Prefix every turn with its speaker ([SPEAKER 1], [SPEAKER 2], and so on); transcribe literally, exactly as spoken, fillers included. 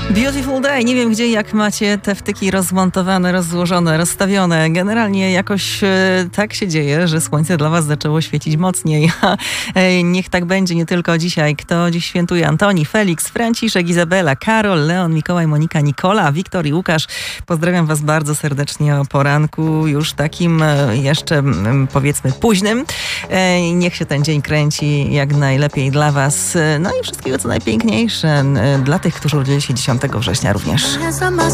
[SPEAKER 1] Beautiful day. Nie wiem gdzie, jak macie te wtyki rozmontowane, rozłożone, rozstawione. Generalnie jakoś e, tak się dzieje, że słońce dla was zaczęło świecić mocniej. E, niech tak będzie nie tylko dzisiaj. Kto dziś świętuje? Antoni, Felix, Franciszek, Izabela, Karol, Leon, Mikołaj, Monika, Nikola, Wiktor i Łukasz. Pozdrawiam was bardzo serdecznie o poranku, już takim e, jeszcze m, powiedzmy późnym. E, niech się ten dzień kręci jak najlepiej dla was. No i wszystkiego co najpiękniejsze e, dla tych, którzy urodzili się dziesiątego września również.